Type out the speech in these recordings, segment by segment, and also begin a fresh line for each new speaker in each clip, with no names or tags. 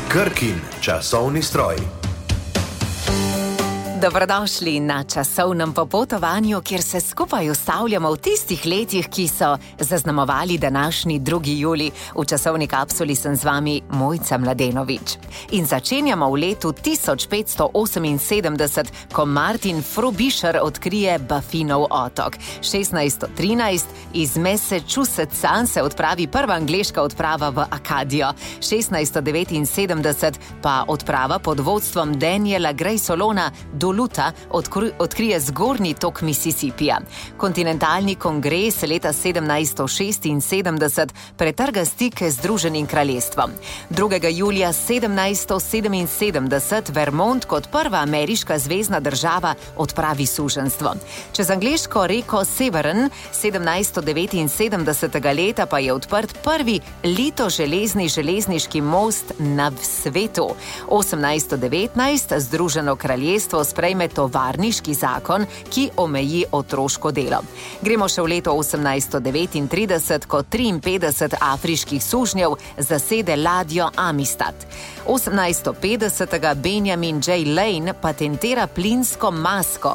Krkin časovni stroj.
Dobrodošli na časovnem popotovanju, kjer se skupaj ustavljamo v tistih letih, ki so zaznamovali današnji 2. julij. V časovni kapsuli sem z vami Mojca Mladenovič. In začenjamo v letu 1578, ko Martin Frobisher odkrije Baffinov otok. 1613 iz Massachusettsa se odpravi prva angleška odprava v Akadijo. 1679 pa odprava pod vodstvom Daniela Greysolona Luta odkrije zgornji tok Mississippija. Kontinentalni kongres leta 1776 pretrga stike z Združenim kraljestvom. 2. julija 1777 Vermont kot prva ameriška zvezna država odpravi suženjstvo. Čez angleško reko Severn 1779 leta pa je odprt prvi litoželezni most na svetu. 1819 Združeno kraljestvo sprejme tovarniški zakon, ki omeji otroško delo. Gremo še v leto 1839, ko 53 afriških sužnjev zasede ladjo Amistad. 1850 Benjamin J. Lane patentira plinsko masko.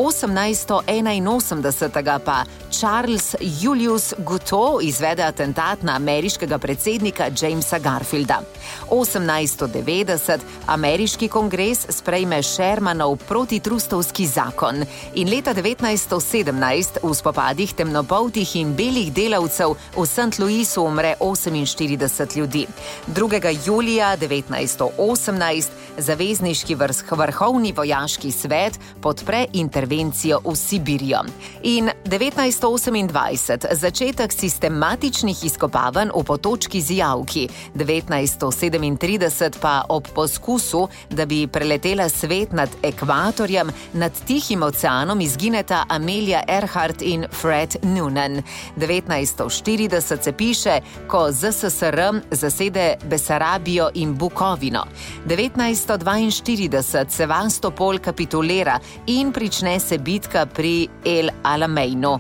1881 pa Charles Julius Guiteau izvede atentat na ameriškega predsednika Jamesa Garfielda. 1890 ameriški kongres sprejme Shermanov protitrustovski zakon in leta 1917 v spopadih temnopoltih in belih delavcev v St. Louisu umre 48 ljudi. 2. julija 1918 zavezniški vrhovni vojaški svet podpre intervencijo v Sibirijo. In 1928 začetek sistematičnih izkopavanj v potočki Zijavki. 1937 pa ob poskusu, da bi preletela svet nad ekvatorjem, nad Tihim oceanom izgineta Amelia Earhart in Fred Noonan. 1940 se piše, ko ZSSR zasede Besarabijo in Bukovino. 1942 Sevastopol kapitulira in prične se bitka pri El Alameinu.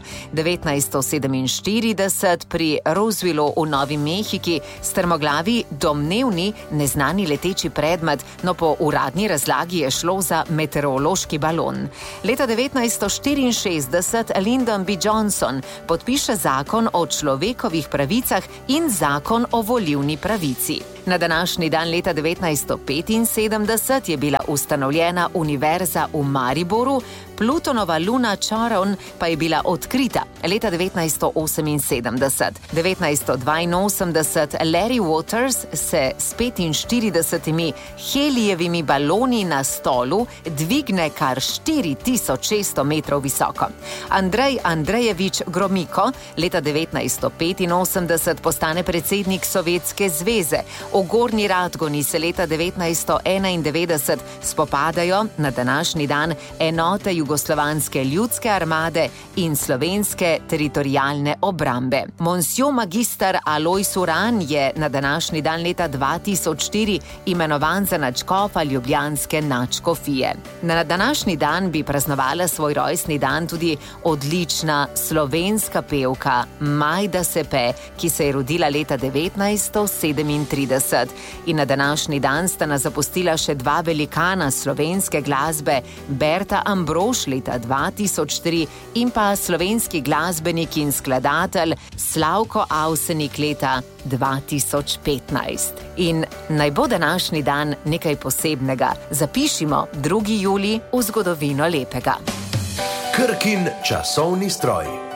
1947 pri Rosevillu v Novi Mehiki strmoglavi domnevni neznani leteči predmet, no po uradni razlagi je šlo za meteorološki balon. Leta 1964 Lyndon B. Johnson podpiše zakon o človekovih pravicah in zakon o volilni pravici. Na današnji dan leta 1975 je bila ustanovljena univerza v Mariboru, Plutonova luna Charon pa je bila odkrita leta 1978. 1982 Larry Waters se s 45 helijevimi baloni na stolu dvigne kar 4600 metrov visoko. Andrej Andrejevič Gromyko leta 1985 postane predsednik Sovjetske zveze. V Gornji Radgoni se leta 1991 spopadajo na današnji dan enote Jugoslovanske ljudske armade in Slovenske teritorialne obrambe. Monsijo magister Alojz Uran je na današnji dan leta 2004 imenovan za nadškofa ljubljanske nadškofije. Na današnji dan bi praznovala svoj rojstni dan tudi odlična slovenska pevka Majda Sepe, ki se je rodila leta 1937. In na današnji dan sta nas zapustila še dva velikana slovenske glasbe, Berta Ambrož leta 2003 in pa slovenski glasbenik in skladatelj Slavko Avsenik leta 2015. In naj bo današnji dan nekaj posebnega. Zapišimo 2. julij v zgodovino lepega.
Krkin časovni stroj.